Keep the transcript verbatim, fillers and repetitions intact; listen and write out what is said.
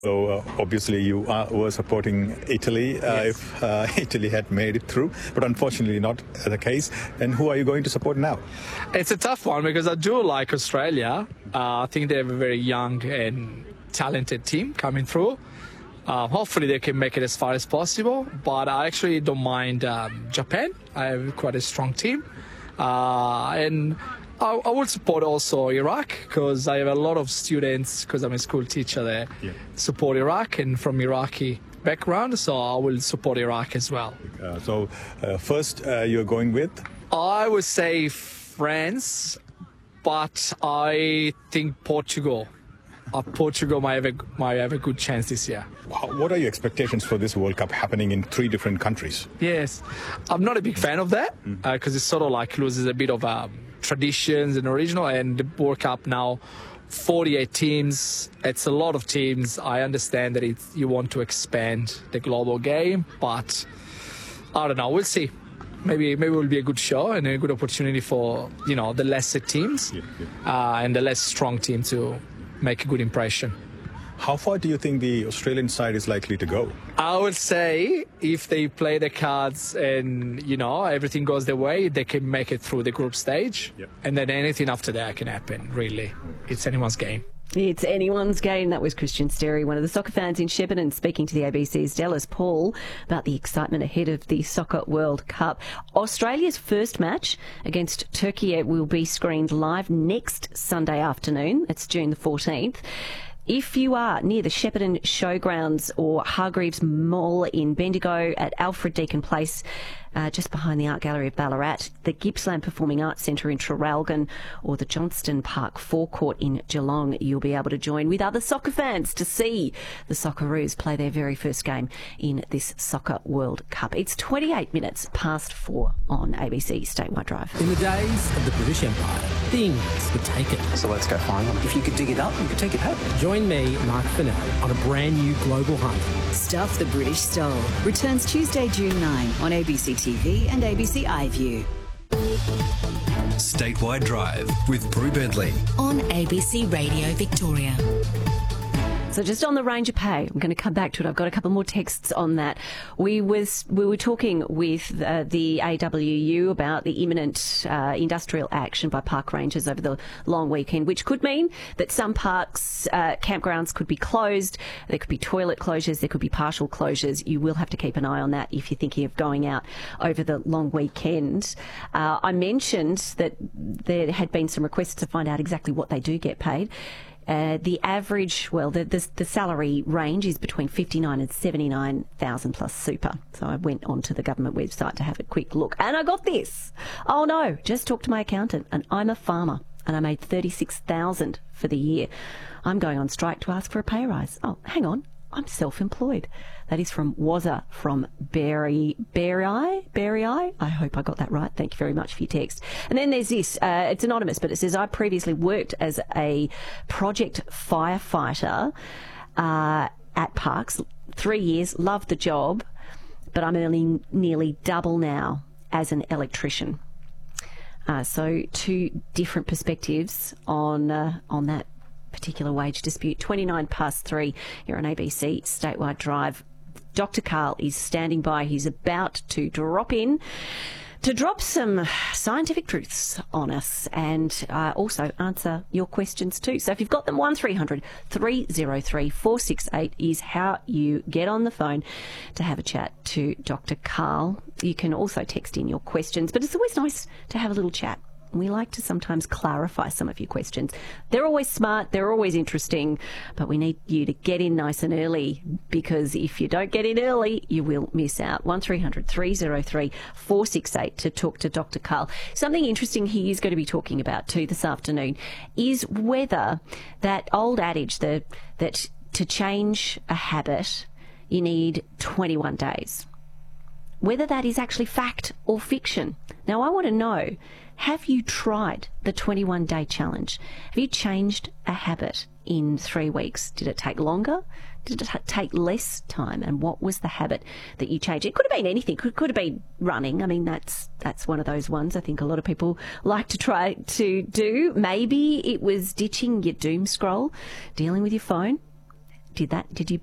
So uh, obviously you are, were supporting Italy uh, Yes. if uh, Italy had made it through, but unfortunately not the case. And who are you going to support now? It's a tough one because I do like Australia. Uh, I think they have a very young and talented team coming through. Uh, hopefully they can make it as far as possible, but I actually don't mind um, Japan. I have quite a strong team. Uh, and I, I would support also Iraq because I have a lot of students, because I'm a school teacher there, Yeah. support Iraq and from Iraqi background, so I will support Iraq as well. Uh, so uh, first uh, you're going with? I would say France, but I think Portugal. Uh, Portugal might have, a, might have a good chance this year. How- What are your expectations for this World Cup happening in three different countries? Yes, I'm not a big fan of that because it sort of like loses a bit of um, traditions and original. And the World Cup now, forty-eight teams. It's a lot of teams. I understand that it's, you want to expand the global game, but I don't know. We'll see. Maybe maybe it will be a good show and a good opportunity for you know the lesser teams Yeah, Uh, and the less strong team to make a good impression. How far do you think the Australian side is likely to go? I would say if they play the cards and, you know, everything goes their way, they can make it through the group stage. Yep. And then anything after that can happen, really. It's anyone's game. It's anyone's game. That was Christian Sterry, one of the soccer fans in Shepparton, speaking to the A B C's Dallas Paul about the excitement ahead of the Soccer World Cup. Australia's first match against Turkey will be screened live next Sunday afternoon. It's June the fourteenth. If you are near the Shepparton Showgrounds or Hargreaves Mall in Bendigo, at Alfred Deakin Place, uh, just behind the Art Gallery of Ballarat, the Gippsland Performing Arts Centre in Traralgon, or the Johnston Park Forecourt in Geelong, you'll be able to join with other soccer fans to see the Socceroos play their very first game in this Soccer World Cup. It's twenty-eight minutes past four on A B C Statewide Drive. In the days of the British Empire, things were taken. So let's go find them. If you could dig it up, you could take it home. Join me, Mark Fennell, on a brand new global hunt. Stuff the British Stole returns Tuesday, June ninth on A B C T V and A B C iView. Statewide Drive with Brew Bentley. On A B C Radio Victoria. So just on the Ranger Pay, I'm going to come back to it. I've got a couple more texts on that. We was we were talking with uh, the A W U about the imminent uh, industrial action by park rangers over the long weekend, which could mean that some parks, uh, campgrounds could be closed. There could be toilet closures. There could be partial closures. You will have to keep an eye on that if you're thinking of going out over the long weekend. Uh, I mentioned that there had been some requests to find out exactly what they do get paid. Uh, the average, well, the, the the salary range is between fifty-nine and seventy-nine thousand plus super. So I went onto the government website to have a quick look, and I got this. Oh no, just talked to my accountant, and I'm a farmer, and I made thirty-six thousand for the year. I'm going on strike to ask for a pay rise. Oh, hang on, I'm self-employed. That is from Wazza from Berry, Berry, Berry. I hope I got that right. Thank you very much for your text. And then there's this, uh, it's anonymous, but it says, I previously worked as a project firefighter uh, at Parks, three years, loved the job, but I'm earning nearly double now as an electrician. Uh, so two different perspectives on uh, on that particular wage dispute. twenty-nine past three here on A B C Statewide Drive. Doctor Carl is standing by. He's about to drop in to drop some scientific truths on us and uh, also answer your questions too. So if you've got them, one three hundred three oh three four six eight is how you get on the phone to have a chat to Doctor Carl. You can also text in your questions, but it's always nice to have a little chat. We like to sometimes clarify some of your questions. They're always smart, they're always interesting, but we need you to get in nice and early, because if you don't get in early, you will miss out. one three hundred three oh three four six eight to talk to Doctor Carl. Something interesting he is going to be talking about too this afternoon is whether that old adage that, that to change a habit, you need twenty-one days. Whether that is actually fact or fiction. Now, I want to know, have you tried the twenty-one day challenge? Have you changed a habit in three weeks? Did it take longer? Did it t- take less time? And what was the habit that you changed? It could have been anything. Could could have been running. I mean, that's that's one of those ones I think a lot of people like to try to do. Maybe it was ditching your doom scroll, dealing with your phone. Did that? Did you